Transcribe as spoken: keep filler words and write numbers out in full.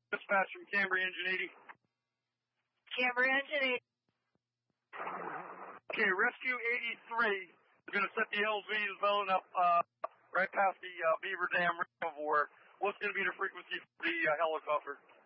Dispatch from Cambria Engine eighty. Cambria Engine eighty. Okay, Rescue eighty-three is going to set the L Z zone up uh, right past the uh, Beaver Dam Reservoir. What's going to be the frequency for the uh, helicopter?